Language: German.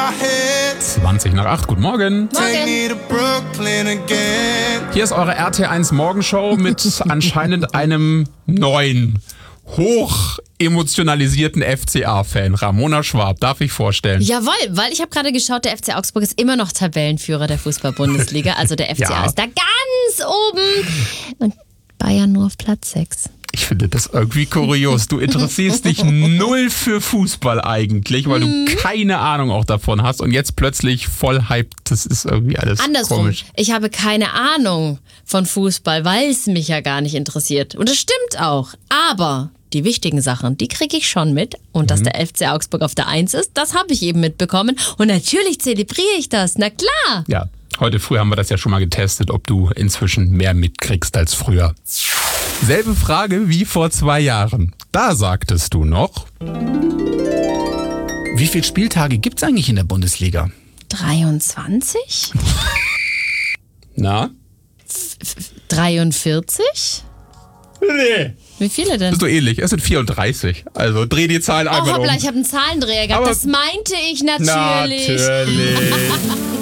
7:20, guten Morgen. Hier ist eure RT1 Morgenshow mit anscheinend einem neuen, hoch emotionalisierten FCA-Fan. Ramona Schwab, darf ich vorstellen? Jawohl, weil ich habe gerade geschaut, der FC Augsburg ist immer noch Tabellenführer der Fußball-Bundesliga. Also der FCA ist da ganz oben und Bayern nur auf Platz 6. Ich finde das irgendwie kurios. Du interessierst dich null für Fußball eigentlich, weil du keine Ahnung auch davon hast und jetzt plötzlich voll hyped. Das ist irgendwie alles andersrum. Komisch. Ich habe keine Ahnung von Fußball, weil es mich ja gar nicht interessiert. Und das stimmt auch. Aber die wichtigen Sachen, die kriege ich schon mit. Und dass der FC Augsburg auf der 1 ist, das habe ich eben mitbekommen. Und natürlich zelebriere ich das. Na klar. Ja, heute früh haben wir das ja schon mal getestet, ob du inzwischen mehr mitkriegst als früher. Selbe Frage wie vor 2 Jahren. Da sagtest du noch: Wie viele Spieltage gibt's eigentlich in der Bundesliga? 23? Na? 43? Nee. Wie viele denn? Das ist so ähnlich. Es sind 34. Also dreh die Zahlen Oh einmal hoppla, um. ich habe einen Zahlendreher gehabt. Aber das meinte ich natürlich. Natürlich.